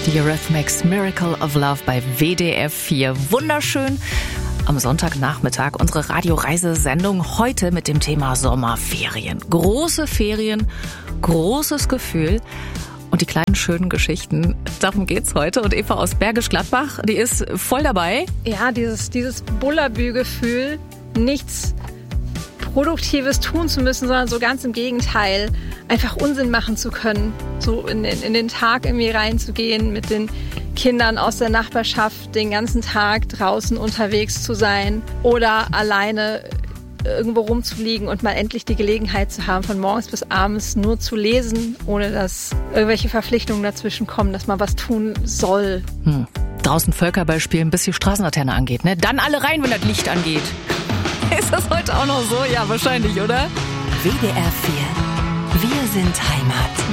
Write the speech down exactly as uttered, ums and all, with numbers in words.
Die Eurythmics Miracle of Love bei W D F vier. Wunderschön. Am Sonntagnachmittag unsere Radioreisesendung heute mit dem Thema Sommerferien. Große Ferien, großes Gefühl und die kleinen schönen Geschichten. Darum geht's heute. Und Eva aus Bergisch Gladbach, die ist voll dabei. Ja, dieses, dieses Bullabü-Gefühl, nichts Produktives tun zu müssen, sondern so ganz im Gegenteil, einfach Unsinn machen zu können, so in den, in den Tag irgendwie reinzugehen, mit den Kindern aus der Nachbarschaft den ganzen Tag draußen unterwegs zu sein oder alleine irgendwo rumzuliegen und mal endlich die Gelegenheit zu haben, von morgens bis abends nur zu lesen, ohne dass irgendwelche Verpflichtungen dazwischen kommen, dass man was tun soll. Hm. Draußen Völkerball spielen, bis die Straßenlaterne angeht, ne? Dann alle rein, wenn das Licht angeht. Ist das heute auch noch so? Ja, wahrscheinlich, oder? W D R vier. Wir sind Heimat.